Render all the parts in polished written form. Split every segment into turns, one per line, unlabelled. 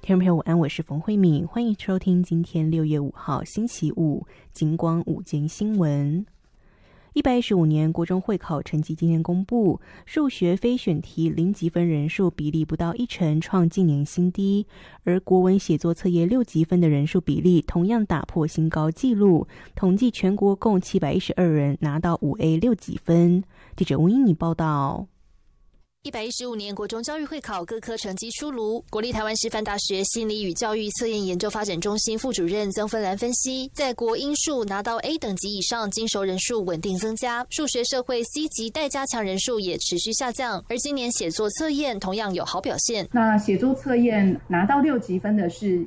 听众朋友午安，我是冯慧敏，欢迎收听今天6月5号星期五金光午间新闻。115年国中会考成绩今天公布，数学非选题0级分人数比例不到10%，创近年新低，而国文写作测验6级分的人数比例同样打破新高纪录，统计全国共712人拿到5A 6级分。记者吴英妮报道。
115年国中教育会考各科成绩出炉，国立台湾师范大学心理与教育测验研究发展中心副主任曾芬兰分析，在国英数拿到 A 等级以上精熟人数稳定增加，数学社会 C 级待加强人数也持续下降，而今年写作测验同样有好表现。
那写作测验拿到6级分的是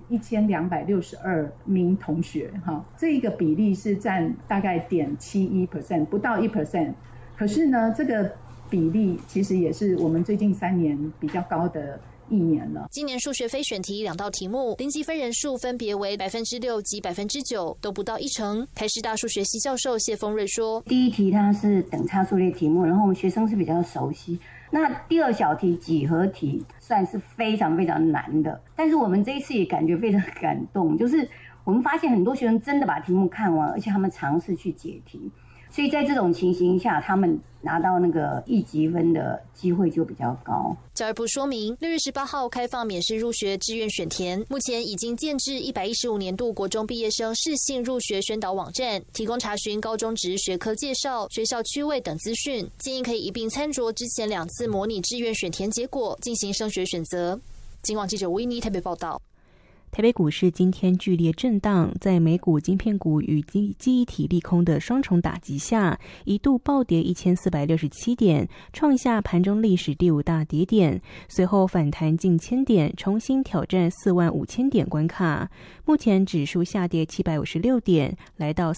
1262名同学，这个比例是占大概0.71%，不到1%。可是呢，这个比例其实也是我们最近3年比较高的一年了。
今年数学非选题2道题目0级分人数分别为6%及9%，都不到1成。台师大数学系教授谢峰瑞说，
第一题它是等差数列题目，然后我们学生是比较熟悉。那第二小题几何题算是非常非常难的，但是我们这一次也感觉非常感动，就是我们发现很多学生真的把题目看完，而且他们尝试去解题。所以在这种情形下，他们拿到那个1级分的机会就比较高。
教育部说明，6月18号开放免试入学志愿选填，目前已经建置115年度国中毕业生适性入学宣导网站，提供查询高中职学科介绍、学校区位等资讯，建议可以一并参酌之前2次模拟志愿选填结果，进行升学选择。今晚记者维尼台北报道。
台北股市今天剧烈震荡，在美股晶片股与记忆体利空的双重打击下，一度暴跌1467点，创下盘中历史第5大跌点，随后反弹近1000点，重新挑战45000点关卡。目前指数下跌756点，来到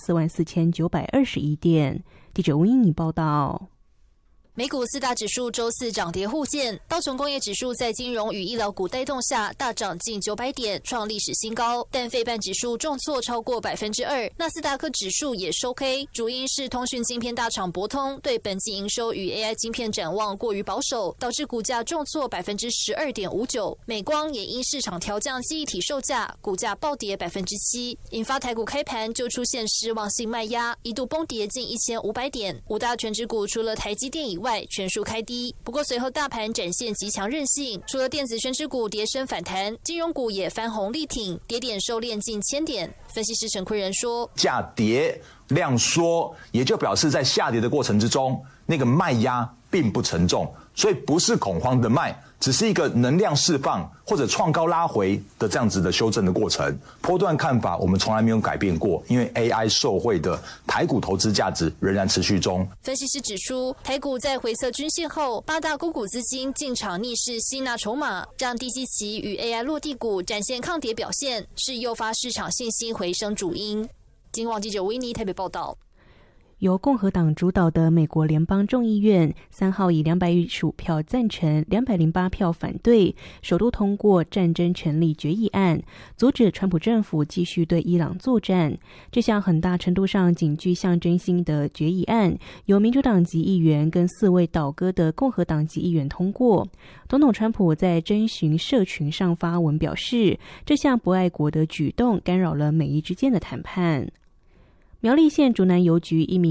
44921点。记者吴英妮报道。
美股4大指数周四涨跌互见，道琼工业指数在金融与医疗股带动下大涨近900点，创历史新高，但费半指数重挫超过2%，纳斯达克指数也收黑，主因是通讯晶片大厂博通对本季营收与 AI 晶片展望过于保守，导致股价重挫12.59%。美光也因市场调降记忆体售价，股价暴跌7%，引发台股开盘就出现失望性卖压，一度崩跌近1500点。5大权值股除了台积电以外全数开低，不过随后大盘展现极强韧性，除了电子权值股跌升反弹，金融股也翻红力挺，跌点收敛近1000点。分析师陈奎仁说，
价跌量缩，也就表示在下跌的过程之中，那个卖压并不沉重，所以不是恐慌的卖，只是一个能量释放或者创高拉回的这样子的修正的过程。波段看法我们从来没有改变过，因为 AI 受惠的台股投资价值仍然持续中。
分析师指出，台股在回测均线后，8大股资金进场逆势吸纳筹码，让低基期与 AI 落地股展现抗跌表现，是诱发市场信心回升主因。今晚记者维尼台北报道。
由共和党主导的美国联邦众议院3号以215票赞成、208票反对，首度通过战争权利决议案，阻止川普政府继续对伊朗作战。这项很大程度上仅具象征性的决议案，由民主党籍议员跟4位倒戈的共和党籍议员通过。总统川普在征询社群上发文表示，这项不爱国的举动干扰了美伊之间的谈判。苗栗县竹南邮局一名